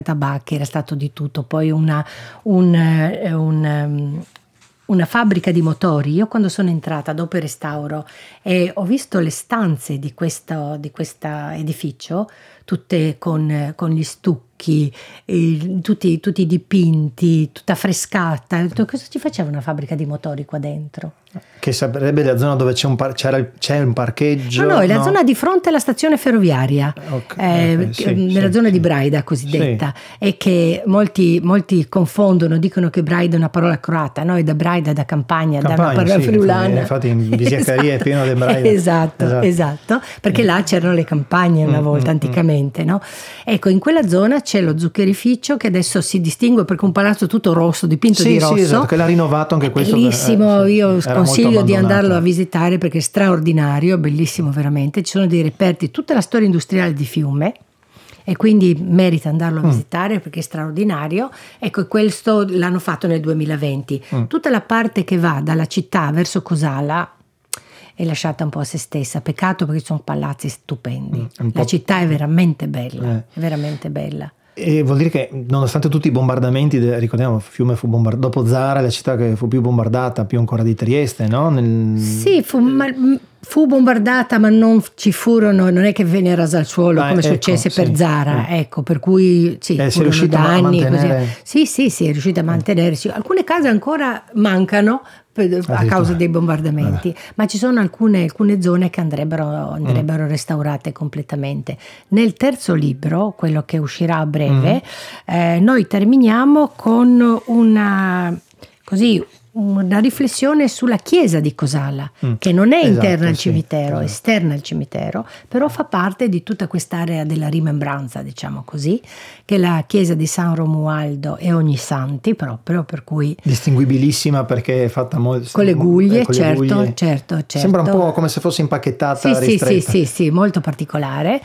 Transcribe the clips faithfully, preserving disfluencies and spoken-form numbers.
tabacchi, era stato di tutto, poi una, un, eh, un, um, una fabbrica di motori. Io quando sono entrata dopo il restauro e ho visto le stanze di questo di questa edificio, tutte con, con gli stucchi, eh, tutti, tutti dipinti, tutta affrescata, ho detto, cosa ci faceva una fabbrica di motori qua dentro? Che sarebbe la zona dove c'è un, par- c'era il, c'è un parcheggio? No, no, è la no? zona di fronte alla stazione ferroviaria, Okay, eh, okay, sì, nella sì, zona sì. di Braida cosiddetta, Sì. e che molti, molti confondono, dicono che Braida è una parola croata, no, è da Braida, da campagna, da una Campagna, parola sì, friulana. infatti in Visiacaria è pieno di Braida. Esatto, esatto, esatto, perché là c'erano le campagne una Mm, volta, mm, anticamente, no? Ecco, in quella zona c'è lo zuccherificio che adesso si distingue perché un palazzo tutto rosso, dipinto Sì, di rosso. sì, esatto, che l'ha rinnovato anche questo. Bellissimo, eh, sì, io era consiglio molto di andarlo a abbandonato. visitare perché è straordinario, bellissimo veramente. Ci sono dei reperti, tutta la storia industriale di Fiume, e quindi merita andarlo a Mm. visitare perché è straordinario. Ecco, questo l'hanno fatto nel duemilaventi. Mm. Tutta la parte che va dalla città verso Cosala è lasciata un po' a se stessa, peccato perché ci sono palazzi stupendi. Mm, un La po'- città è veramente bella, Eh. è veramente bella. E vuol dire che nonostante tutti i bombardamenti, de- ricordiamo, Fiume fu bombardato, dopo Zara è la città che fu più bombardata, più ancora di Trieste, no? Nel... Sì, fu, ma, fu bombardata, ma non ci furono, non è che venne rasa al suolo Ah, come ecco, successe sì, per Zara, sì. ecco, per cui sì, Eh, si è furono riuscita a danni, mantenere- così. Sì, sì, sì, è riuscita a mantenersi. Alcune case ancora mancano per- a Addirittura. causa dei bombardamenti, ma ci sono alcune, alcune zone che andrebbero, andrebbero restaurate completamente. Nel terzo libro, quello che uscirà a breve, eh, noi terminiamo con una così una riflessione sulla chiesa di Cosala, Mm. che non è Esatto, interna al sì, cimitero, è esatto. esterna al cimitero, però fa parte di tutta quest'area della rimembranza, diciamo così, che è la chiesa di San Romualdo e Ognissanti, proprio, per cui Distinguibilissima perché è fatta molto con le guglie, eh, con le certo, guglie. certo, certo. Sembra un po' come se fosse impacchettata, Sì, sì, sì, ristretta. sì, sì, molto particolare.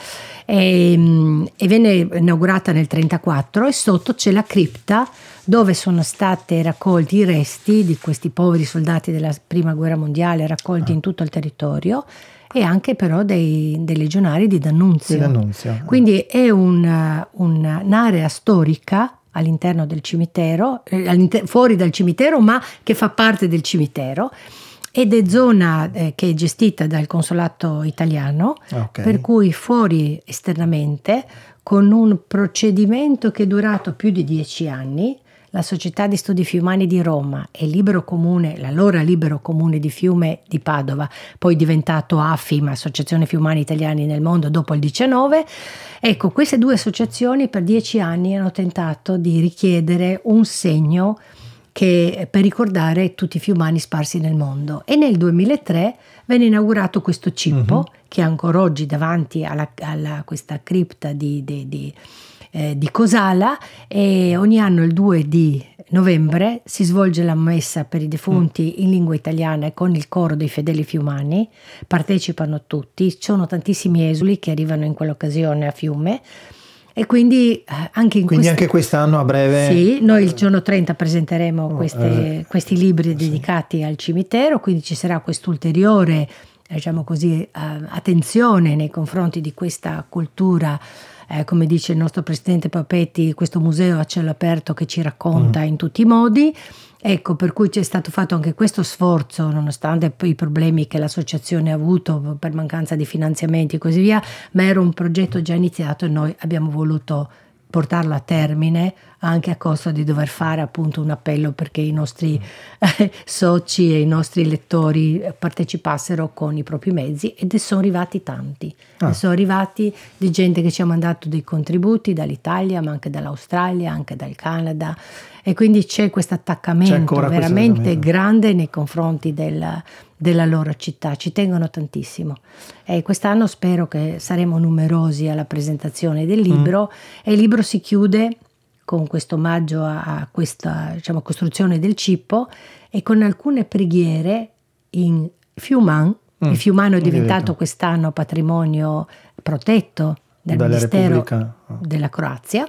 E, mm, e venne inaugurata nel trentaquattro e sotto c'è la cripta dove sono state raccolti i resti di questi poveri soldati della prima guerra mondiale raccolti Ah. in tutto il territorio, e anche però dei, dei legionari di D'Annunzio. Di D'Annunzio. Quindi è un- un- un'area storica all'interno del cimitero, eh, all'inter- fuori dal cimitero, ma che fa parte del cimitero, ed è zona eh, che è gestita dal consolato italiano, Ah, ok. per cui fuori esternamente, con un procedimento che è durato più di dieci anni, la Società di Studi Fiumani di Roma e Libero Comune, l'allora Libero Comune di Fiume di Padova, poi diventato AFIM, Associazione Fiumani Italiani nel Mondo, dopo il diciannove, ecco, queste due associazioni per dieci anni hanno tentato di richiedere un segno che, per ricordare tutti i fiumani sparsi nel mondo, e nel duemilatré venne inaugurato questo cippo, Mhm. che ancora oggi davanti alla, alla questa cripta di, di, di, eh, di Cosala, e ogni anno il due di novembre si svolge la messa per i defunti in lingua italiana e con il coro dei fedeli fiumani, partecipano tutti, ci sono tantissimi esuli che arrivano in quell'occasione a Fiume. E quindi eh, anche in Quindi questa- anche quest'anno a breve. Sì, noi il giorno trenta presenteremo Oh, queste- eh, questi libri sì. dedicati al cimitero, quindi ci sarà quest'ulteriore, diciamo così, eh, attenzione nei confronti di questa cultura, eh, come dice il nostro presidente Papetti, questo museo a cielo aperto che ci racconta in tutti i modi. Ecco, per cui c'è stato fatto anche questo sforzo, nonostante i problemi che l'associazione ha avuto per mancanza di finanziamenti e così via, ma era un progetto già iniziato e noi abbiamo voluto portarlo a termine, anche a costo di dover fare appunto un appello perché i nostri eh, soci e i nostri lettori partecipassero con i propri mezzi, ed ne sono arrivati tanti. Ah. Ne sono arrivati di gente che ci ha mandato dei contributi dall'Italia, ma anche dall'Australia, anche dal Canada, e quindi c'è questo C'è attaccamento ancora questo veramente attaccamento. grande nei confronti della, della loro città, ci tengono tantissimo, e quest'anno spero che saremo numerosi alla presentazione del libro, e il libro si chiude con questo omaggio a, a questa, diciamo, costruzione del cippo, e con alcune preghiere in Fiuman. Mm, Il Fiumano è in diventato diritto. quest'anno patrimonio protetto dal Dalla Ministero Repubblica. Ah. della Croazia,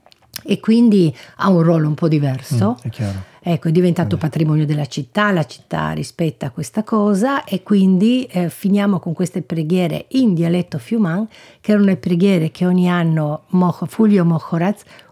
e quindi ha un ruolo un po' diverso. Mm, è chiaro. Ecco, è diventato Vabbè. patrimonio della città, la città rispetta questa cosa, e quindi eh, finiamo con queste preghiere in dialetto fiuman, che erano le preghiere che ogni anno Mo- Fulvio Mohoraz